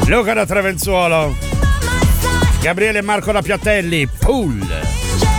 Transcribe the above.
Luca da Travenzuolo, Gabriele e Marco da Piattelli, Pool.